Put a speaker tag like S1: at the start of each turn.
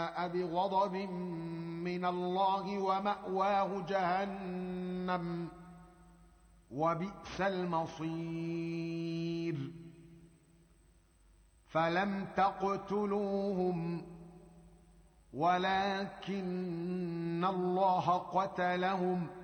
S1: بغضب من الله ومأواه جهنم وبئس المصير فلم تقتلوهم ولكن الله قتلهم